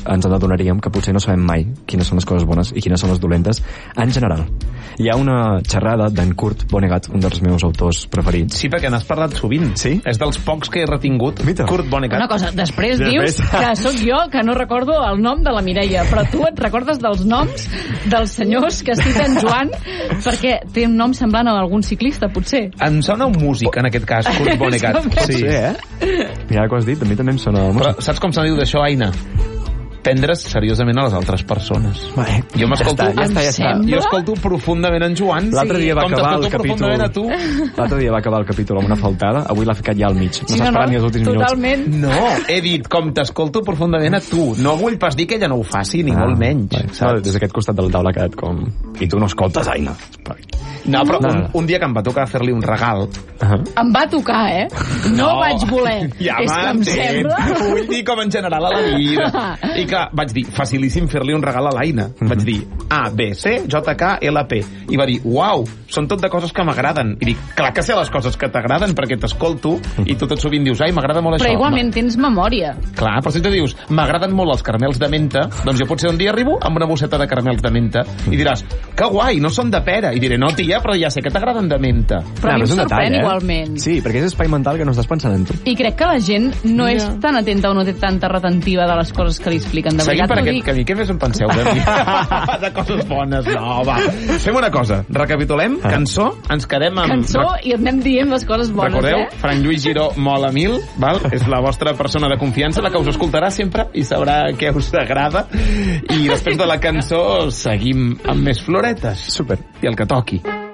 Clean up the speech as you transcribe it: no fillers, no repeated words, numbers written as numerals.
ens adonaríem que potser no sabem mai quines són les coses bones i quines són les dolentes en general. Hi ha una xerrada d'en Kurt Vonnegut, un dels meus autors preferits. Sí, perquè n'has parlat sovint. Sí? És dels pocs que he retingut. Kurt Vonnegut. Una cosa, després dius que sóc jo que no recordo el nom de la Mireia, però tu et recordes dels noms dels senyors que es citen Joan, perquè té un nom semblant a algun ciclista, potser. Em sona un músic, en aquest cas, Kurt Vonnegut. Sí, ja que ho has dit, a mi també em sona el músic. Però saps com se diu d'això, Aina? Prendre's seriosament a les altres persones. Bé, jo m'escolto... Ja està. Jo escolto profundament en Joan. L'altre dia va acabar el capítol... a tu. L'altre dia va acabar el capítol amb una faltada, avui l'ha ficat ja al mig. No s'ha esperat ni els últims totalment. minuts. No, he dit, com t'escolto profundament a tu. No vull pas dir que ella no ho faci, ni molt menys. Bé, des d'aquest costat de la taula ha quedat com... I tu no escoltes, Aina. No, però un dia que em va tocar fer-li un regal... Em va tocar, No vaig voler. Ja és que em sembla... Vull dir com en general a la vida. I que vaig dir, facilíssim fer-li un regal a l'Aina. Vaig dir, A, B, C, J, K, L, P. I va dir, uau, són tot de coses que m'agraden. I dic, clar que sé les coses que t'agraden, perquè t'escolto, i tu tot sovint dius, ai, m'agrada molt això. Però igualment tens memòria. Clar, però si tu dius, m'agraden molt els caramels de menta, doncs jo potser un dia arribo amb una bosseta de caramels de menta i diràs, que guai, no són de pera. I diré, no, tia, però ja sé que t'agraden de menta. Però a mi em sorprèn igualment. Sí, perquè és espai mental que no estàs pensant en tu. I crec que la gent no és tan atenta o no té tanta retentiva de les coses que li expliquen. De seguim per aquest dic. camí. Què més en penseu de mi? De coses bones. No, va. Fem una cosa. Recapitulem. Cançó. Ens quedem amb... Cançó i anem dient les coses bones, recordeu, Frank Lluís Giró mola mil, val? És la vostra persona de confiança, la que us escoltarà sempre i sabrà què us agrada. I després de la cançó seguim amb més floretes. Super. I el que toqui.